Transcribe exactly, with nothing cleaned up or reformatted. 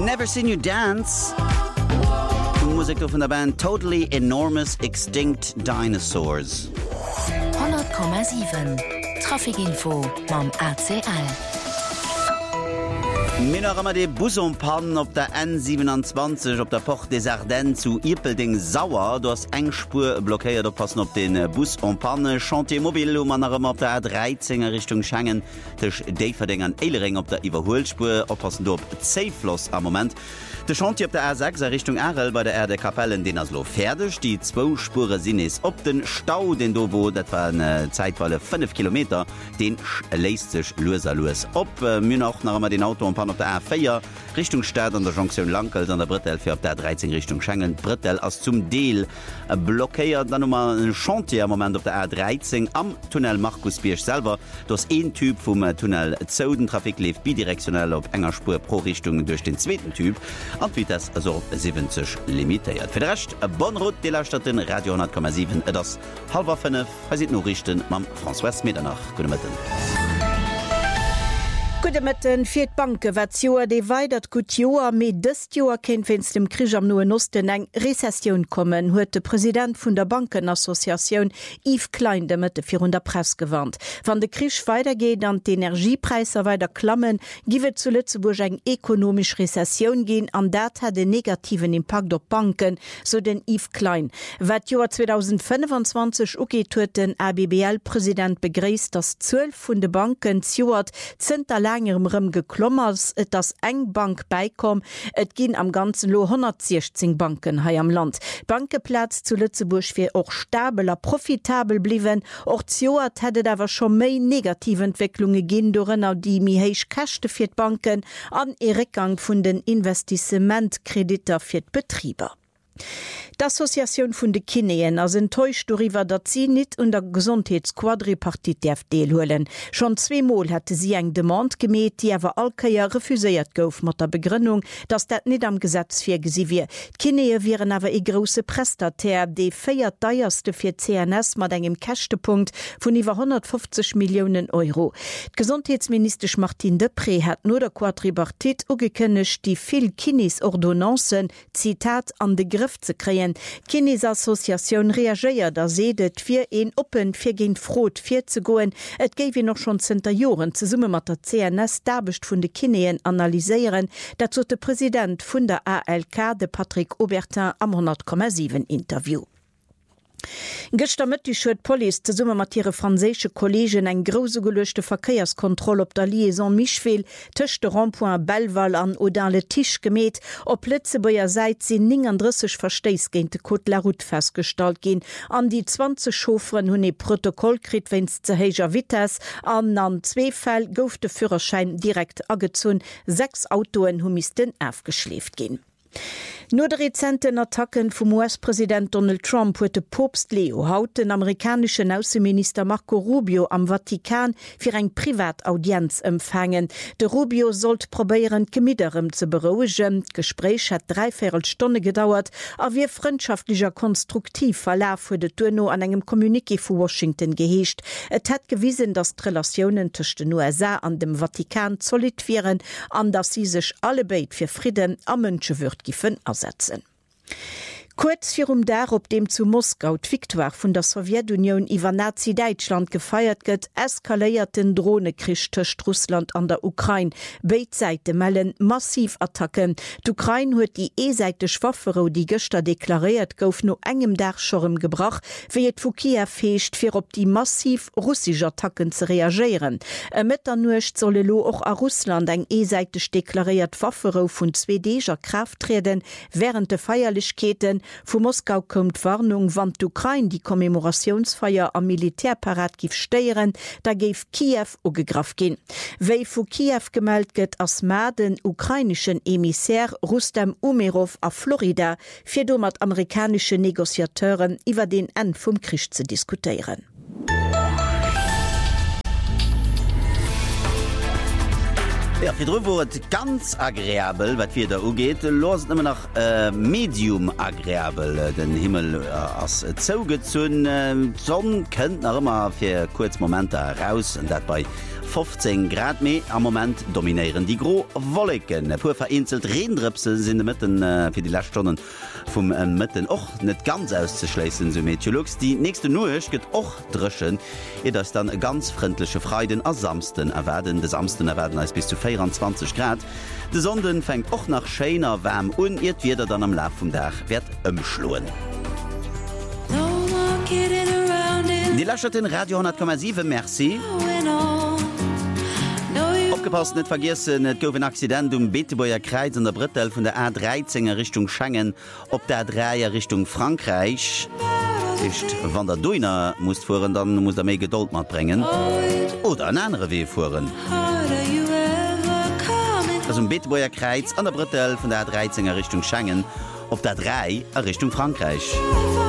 Never Seen You Dance. Musik von der Band Totally Enormous Extinct Dinosaurs. hundert Komma sieben Trafikinfo mam A C L. Minner immer de Busumpan op der N siebenundzwanzig op der Port des Ardennes zu Ipelding sauer, du hast engspur blockéiert der passen op den Busumpanne Chantiermobil um an immer op der A dreizehner Richtung Schengen tech Daverding an Eilering op der Iwerholspur oppassen du op Zefloss am Moment. De Chantier op der A sechs Richtung Arel bei der Erde Kapellen den aslo fertig, die zwo Spure sinnes op den Stau den do wo dat war eine Zeitweile fünf Kilometer den leist sich loser los op äh, Mün auch nach immer den Auto und auf der A vier Richtung Stadt an der Jonction Lankelt an der Brittel für auf der dreizehn Richtung Schengen Brittel als zum Deel äh, blockiert dann nochmal ein Chantier im Moment auf der A dreizehn am Tunnel Markusbiersch selber das ein Typ vom äh, Tunnel Zodentrafik lief bidirektionell auf enger Spur pro Richtung durch den zweiten Typ und wie das also siebzig limitiert für den Rest äh, Bonrot de la Stadt in Radio hundert Komma sieben äh, das halber fünf sieht nur richten mam François Medernach guten Morgen. Gudemeten fir d Banke wat Joer déi weidert gut Joer méi dëst Joer kenint wenns dem Krich am Noen Osten eng Rezessioun kommen, huet de Präsident vun der Bankenassoziatioun Yves Klein demëtte fir hun der Press gewarnt. Wann de Krich weitergeht an d'Energiepreiser weiter klammen, giwet zu Lützeburg eng ekonomisch Rezessioun gin, an dat hat den negativen Impact op Banken, so den Yves Klein. Wat Joer zwanzig fünfundzwanzig ugeet huet den A B B L-Präsident begréist, dats zwölf vun de Banken Joert zenter längerem Rëm geklommers, et das eng Bank beikom, et ginn am ganzen Lo hundertsechzehn Banken hai am Land. Bankeplatz zu Lützeburg fir och stabiler profitabel bliwen, och Joert hätte dawer schon méi negative Entwicklunge ginn dorënner die mi héich Kächte fir d Banken an e Rückgang vun den Investimentkrediter fir d Betrieber. D'Assoziatioun vun de Kineen as enttäuscht doriwer, dat sie net un der Gesundheitsquadripartit derf deelhuelen. Schon zweemal hätte sie eng Demand gemet, die awer alkeier refuséiert gouf mat der Begründung, dats dat net am Gesetz fir gesi wie. Kinee wären awer e grosse Prestateur, de féiert deierste fir C N S mat engem Kächtepunkt vun iwwer hundertfünfzig Millionen Euro. Gesundheitsminister Martin Depré hat nur der Quadripartit ugekënnecht, die vill Kinesordonnanzen, Zitat, an de Griff ze kreen. Kinesassoziatioun reageiert da sedet fir een Oppen fir gin Frot fir ze goen. Et géif wie noch schon zenter Joren ze summe mat der C N S dabecht vun de Kineen analyseieren, dat zo de Präsident vun der A L K de Patrick Aubertin am hundert Komma sieben Interview. Gëcht damit die Schwet Poli ze summe mat ihre franzésche Kolleggen eng grose gelechte Verkeierskontroll op der Liaison Michville töchte Rondpoint Belval an oder le Tisch gemet, op Plätze beier seit sie neununddreißig Versteis géint de Côte la Route feststalt gin. An die zwanzig Chauffeuren hunn e Protokoll krit wenns ze héiger Wittes, an an zwee Fäll gouf de Führerschein direkt agezun, sechs Autoen hun misisten aufgeschläft gin. Nur de rezenten Attacken vum U S-Präsident Donald Trump huet de Popst Leo haut den amerikanischen Außenminister Marco Rubio am Vatikan fir eng Privataudienz empfangen. De Rubio sollt probieren Gemiderem ze berouegen. Gespräch hat dreiviertel Stunde gedauert, a wie freundschaftlicher konstruktiv Verlauf huet de Duno an engem Kommuniqué vu Washington geheescht. Et hat gewiesen, dass d Relationen zwischen den U S A an dem Vatikan solid wären, an dass sie sich alle beit fir Frieden am Mënschewürd giffen ersetzen. Kurz virum dar op dem zu Moskau d'Viktoire vun der Sowjetunion iwwer Nazi-Deutschland gefeiert gëtt, eskaléierten Drohnekrich tëcht Russland an der Ukraine. Beid Seite mellen massiv Attacken. D'Ukraine huet die e-seitech Waffero, die gëster deklariert gouf no engem Dachschorem gebracht, wie et vu Kiew feescht fir op die massiv russisch Attacken ze reagieren. E Mëtternuecht solle lo och a Russland eng e-seitech deklariert Waffero vun zwei Deger Kraft treden während de Feierlichkeiten. Vu Moskau kommt Warnung, wann d'Ukraine die Kommemorationsfeier am Militärparat gif steieren, da geif Kiew ugegraf gin. Wéi vu Kiew gemeldt gëtt ass Maden ukrainischen Emissär Rustem Umerov a Florida fir do mat amerikanische Negoziateuren iwwer den End vum Krich ze diskutieren. Ja, für drüber wird ganz agreeabel, was wir da geht, los immer noch äh, medium agreeabel, den Himmel äh, als zugezogen. Äh, Sonne könnte noch immer für kurz Momente raus und das bei fünfzehn Grad mehr. Am Moment dominieren die Gro Wolken. Pur vereinzelt Regendrüpsel sind in Mitten äh, für die Laststunden vom äh, Mitten auch nicht ganz auszuschließen, so Meteorologs. Die nächste Nacht geht auch dreschen. Ihr das dann ganz freundliche Freuden am Samsten erwarten. Der Samsten erwarten als bis zu vierundzwanzig Grad. Die Sonne fängt auch nach schöner Wärme und ihr wieder dann am Laufe vom Tag wird umschlagen. Die Lascher den Radio hundert Komma sieben, merci. Aufgepasst, nicht vergessen, es gab ein Accident um Beeteboer Kreuz an der Brittel von der A dreizehn Richtung Schengen auf der A drei Richtung Frankreich. Ist, wenn der Duiner muss fahren, dann muss er mehr Geduld mitbringen. Oder einen anderen Weg fahren. Also um Beeteboer Kreuz an der Brittel von der A dreizehn Richtung Schengen auf der drei Richtung Frankreich.